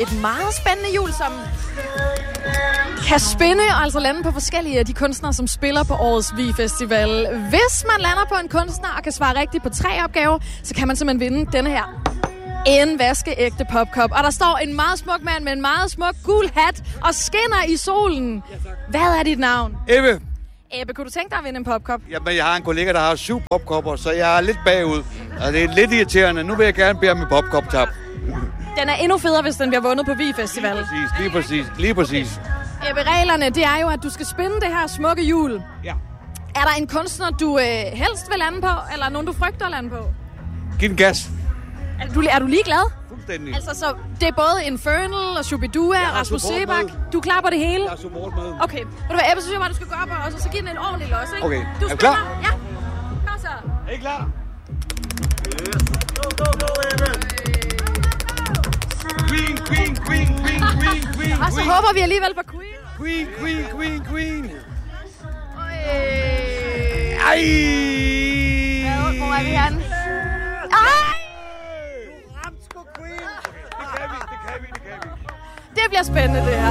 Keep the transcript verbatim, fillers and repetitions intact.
et meget spændende hjul, som kan spinde og altså lande på forskellige af de kunstnere, som spiller på årets V Festival. Hvis man lander på en kunstner og kan svare rigtigt på tre opgaver, så kan man simpelthen vinde denne her. En vaskeægte popkop. Og der står en meget smuk mand med en meget smuk gul hat og skinner i solen. Hvad er dit navn? Ebbe. Ebbe, kunne du tænke dig at vinde en popkop? Jamen, jeg har en kollega, der har syv popkopper, så jeg er lidt bagud. Og det er lidt irriterende. Nu vil jeg gerne bede om en popkop-tab. Den er endnu federe, hvis den bliver vundet på V Festival. Lige præcis, lige præcis, lige præcis. Ebbe, reglerne, det er jo, at du skal spinde det her smukke hjul. Ja. Er der en kunstner, du øh, helst vil lande på, eller nogen, du frygter at lande på? Giv den gas. Er du, er du ligeglad? Fuldstændig. Altså, så det er både Infernal og Shubidua og Rasmus Sebak. Du er klar på det hele? Jeg har support med. Okay. Ved du hvad, Ebbe, så synes jeg bare, du skal gå op og så give den en ordentlig los, ikke? Okay. Du Er du spiller. klar? Ja. Kom så. Er I klar? Yes. Go, go, go, Ebbe. Queen, queen, queen, queen, queen, queen, Og så queen. håber vi alligevel på Queen. Queen, queen, queen, queen. Øj. Ej! Ja, hvor er vi henne? Ej! Det kan vi, det kan vi, det kan vi. Det bliver spændende, det her.